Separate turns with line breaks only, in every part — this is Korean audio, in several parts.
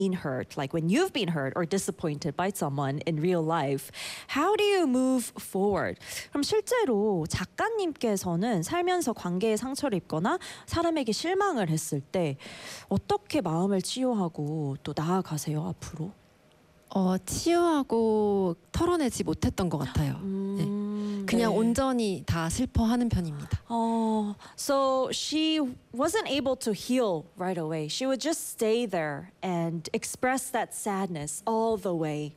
been hurt, like when you've been hurt or disappointed by someone in real life, how do you move forward? 그럼 실제로 작가님께서는 살면서 관계에 상처를 입거나 사람에게 실망을 했을 때 어떻게 마음을 치유하고 또 나아가세요, 앞으로?
치유하고 털어내지 못했던 것 같아요. 네. 그냥
네.
온전히 다 슬퍼하는 편입니다.
So she wasn't able to heal right away. She would just stay there and express that sadness all the way.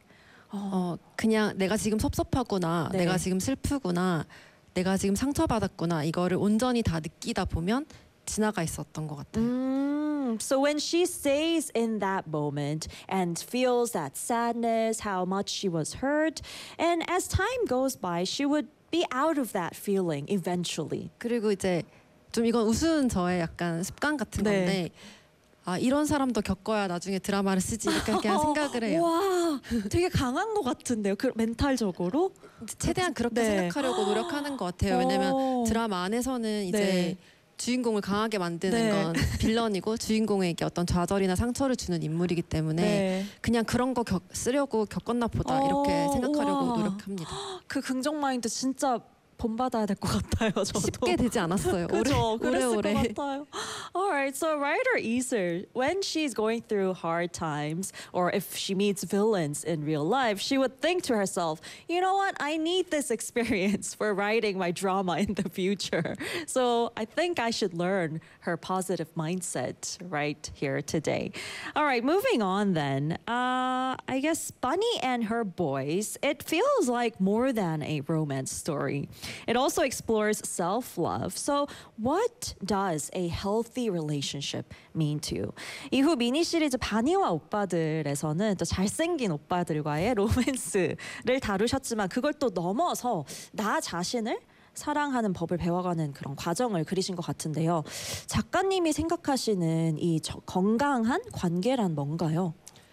그냥 내가 지금 섭섭하구나,
네.
내가 지금 슬프구나, 내가 지금 상처받았구나, 이거를 온전히 다 느끼다 보면 지나가 있었던 것 같아요.
So when she stays in that moment and feels that sadness, how much she was hurt, and as time goes by, she would be out of that feeling eventually.
그리고 이제 좀 이건 우스운 저의 약간 습관 같은 건데 이런 사람도 겪어야 나중에 드라마를 쓰지 이렇게 그냥 생각을 해요.
와, 되게 강한 것 같은데요. 그 멘탈적으로
최대한 그렇게
네.
생각하려고 노력하는 것 같아요. 왜냐면 드라마 안에서는 이제
네.
주인공을 강하게 만드는
네.
건 빌런이고 주인공에게 어떤 좌절이나 상처를 주는 인물이기 때문에
네.
그냥 그런 거 쓰려고 겪었나 보다 이렇게 생각하려고
우와.
노력합니다.
그 긍정 마인드 진짜 본받아야 될 것 같아요. 저도.
쉽게 되지 않았어요.
그죠? 그랬을
오래오래.
것 같아요. Alright, so writer Iser, when she's going through hard times or if she meets villains in real life, she would think to herself, you know what, I need this experience for writing my drama in the future. So I think I should learn her positive mindset right here today. Alright, moving on then. I guess Bunny and her boys, it feels like more than a romance story. It also explores self-love. So what does a healthy relationship mean to you? 이후 미니 시리즈 바니와 오빠들에서는 또 잘생긴 오빠들과의 로맨스를 다루셨지만 그걸 또 넘어서 나 자신을 사랑하는 법을 배워가는 그런 과정을 그리신 것 같은데요. 작가님이 생각하시는 이 건강한 관계란 뭔가요?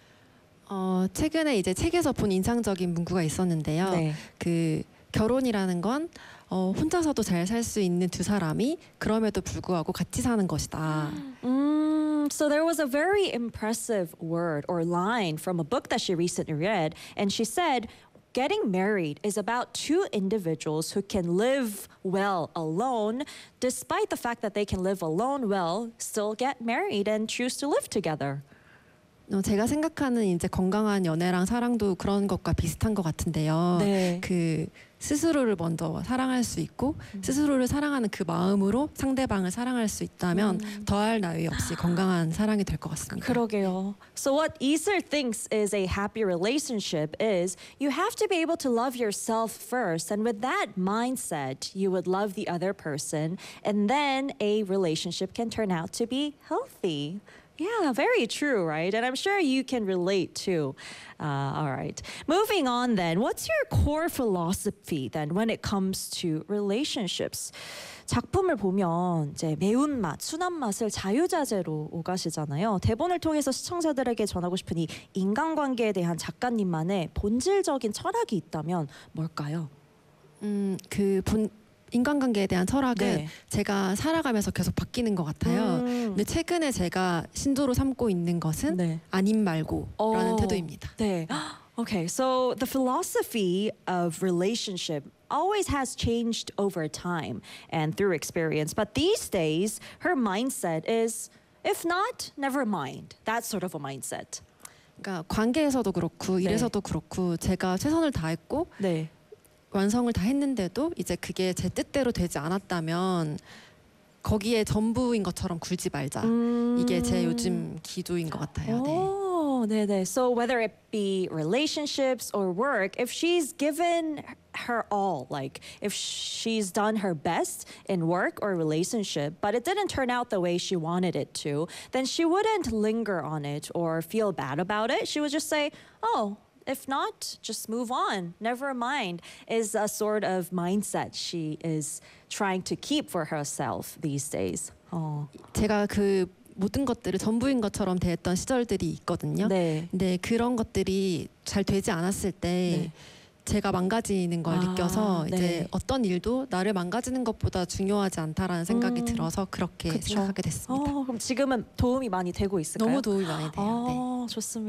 최근에 이제 책에서 본 인상적인 문구가 있었는데요.
네.
그 결혼이라는 건 혼자서도 잘 살 수 있는 두 사람이 그럼에도 불구하고 같이 사는 것이다.
So there was a very impressive word or line from a book that she recently read, and she said, getting married is about two individuals who can live well alone, despite the fact that they can live alone well, still get married and choose to live together.
제가 생각하는 이제 건강한 연애랑 사랑도 그런 것과 비슷한 것 같은데요.
네.
그 스스로를 먼저 사랑할 수 있고 스스로를 사랑하는 그 마음으로 상대방을 사랑할 수 있다면 더할 나위 없이 건강한 사랑이 될 것 같습니다.
그러게요. So what Iser thinks is a happy relationship is you have to be able to love yourself first, and with that mindset, you would love the other person, and then a relationship can turn out to be healthy. Yeah, very true, right? And I'm sure you can relate too. All right. Moving on then, what's your core philosophy then when it comes to relationships? 작품을 보면 이제 매운맛, 순한 맛을 자유자재로 오가시잖아요. 대본을 통해서 시청자들에게 전하고 싶은 이 인간관계에 대한 작가님만의 본질적인 철학이 있다면 뭘까요?
인간관계에 대한 철학은
네.
제가 살아가면서 계속 바뀌는 것 같아요. 근데 최근에 제가 신조로 삼고 있는 것은
네.
아님 말고라는 태도입니다.
네. Okay, so the philosophy of relationship always has changed over time and through experience. But these days, her mindset is, if not, never mind. That sort of a mindset.
그러니까 관계에서도 그렇고 일에서도 그렇고 제가 최선을 다했고
네.
완성을 다 했는데도 이제 그게 제 뜻대로 되지 않았다면 거기에 전부인 것처럼 굴지 말자. 이게 제 요즘 기조인 것 같아요. 네.
네네. So whether it be relationships or work, if she's given her all, like if she's done her best in work or relationship, but it didn't turn out the way she wanted it to, then she wouldn't linger on it or feel bad about it. She would just say, oh, if not, just move on. Never mind is a sort of mindset she is trying to keep for herself these days.
제가 그 모든 것들을 전부인 것처럼 대했던 시절들이 있거든요.
네.
근데 그런 것들이 잘 되지 않았을 때 제가 망가지는 걸 느껴서
네.
이제 어떤 일도 나를 망가지는 것보다 중요하지 않다라는 생각이 들어서 그렇게
그쵸.
생각하게 됐습니다.
그럼 지금은 도움이 많이 되고 있을까요?
너무 도움이 많이 돼요. 네.
좋습니다.